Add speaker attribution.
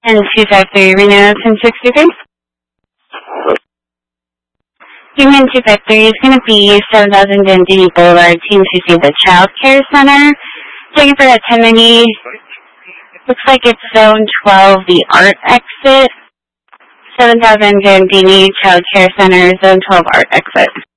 Speaker 1: And 253 Reno 1063. Human 253 is going to be 7000 Dundee Boulevard, Team CC, the Child Care Center. Checking for that 1090. Looks like it's Zone 12, the Art Exit. 7000 Dundee Child Care Center, Zone 12 Art Exit.